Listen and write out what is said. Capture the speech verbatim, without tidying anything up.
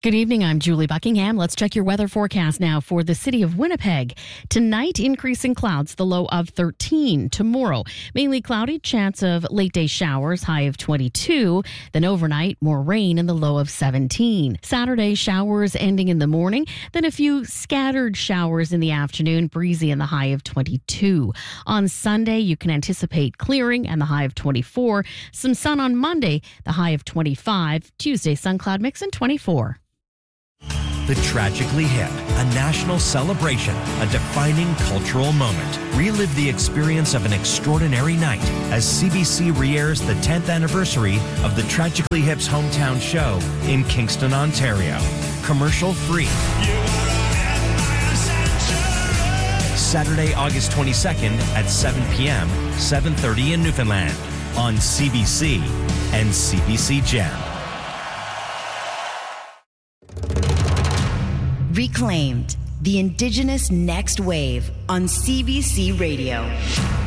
Good evening. I'm Julie Buckingham. Let's check your weather forecast now for the city of Winnipeg. Tonight, increasing clouds, the low of thirteen. Tomorrow, mainly cloudy, chance of late day showers, high of twenty-two. Then overnight, more rain and the low of seventeen. Saturday, showers ending in the morning, then a few scattered showers in the afternoon, breezy and the high of twenty-two. On Sunday, you can anticipate clearing and the high of twenty-four. Some sun on Monday, the high of twenty-five. Tuesday, sun cloud mix and twenty-four. The Tragically Hip, a national celebration, a defining cultural moment. Relive the experience of an extraordinary night as C B C re-airs the tenth anniversary of the Tragically Hip's hometown show in Kingston, Ontario. Commercial free. Saturday, August twenty-second at seven p.m., seven thirty in Newfoundland on C B C and C B C Gem. Reclaimed, the Indigenous Next Wave on C B C Radio.